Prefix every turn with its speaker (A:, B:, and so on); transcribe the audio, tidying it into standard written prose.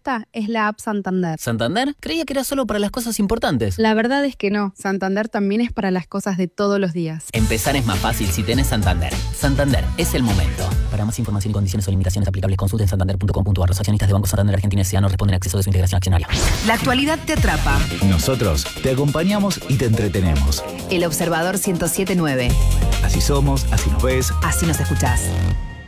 A: esta es la app Santander.
B: ¿Santander? Creía que era solo para las cosas importantes.
A: La verdad es que no. Santander también es para las cosas de todos los días.
B: Empezar es más fácil si tenés Santander. Santander, es el momento. Para más información y condiciones o limitaciones aplicables, consulten santander.com.ar. Los accionistas de Banco Santander Argentina S.A. no responden a exceso de su integración accionaria.
C: La actualidad te atrapa.
D: Nosotros te acompañamos y te entretenemos.
C: El Observador 107.9.
D: Así somos, así nos ves,
C: Así nos escuchás.